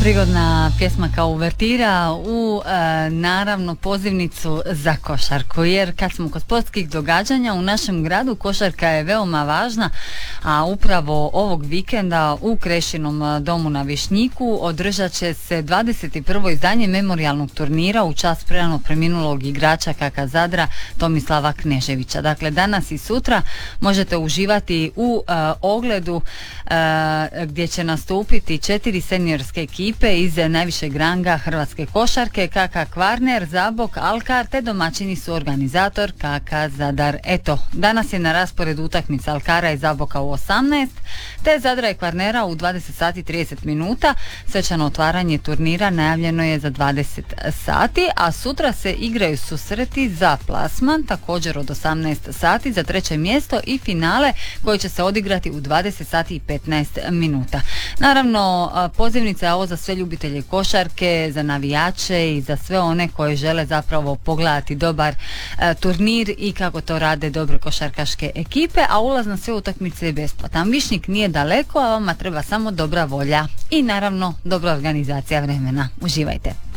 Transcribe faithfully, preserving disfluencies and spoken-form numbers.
Prigodna pjesma kao uvertira u e, naravno pozivnicu za košarku, jer kad smo kod sportskih događanja u našem gradu, košarka je veoma važna, a upravo ovog vikenda u Krešinom domu na Višnjiku održat će se dvadeset prvo izdanje memorijalnog turnira u čast prerano preminulog igrača K K Zadra Tomislava Kneževića. Dakle, danas i sutra možete uživati u e, ogledu e, gdje će nastupiti četiri seniorske ekipe iz najvišeg ranga hrvatske košarke, K K Kvarner, Zabok, Alkar, te domaćini su organizator K K Zadar. Eto, danas je na rasporedu utakmica Alkara i Zaboka u osamnaest, te Zadra i Kvarnera u dvadeset sati i trideset minuta. Svečano otvaranje turnira najavljeno je za dvadeset sati, a sutra se igraju susreti za plasman, također od osamnaest sati za treće mjesto i finale koji će se odigrati u dvadeset sati i petnaest minuta. Naravno, pozivnica je ovo za sve ljubitelje košarke, za navijače i za sve one koji žele zapravo pogledati dobar e, turnir i kako to rade dobre košarkaške ekipe, a ulaz na sve utakmice je besplatan. Višnjik nije daleko, a vama treba samo dobra volja i naravno dobra organizacija vremena. Uživajte!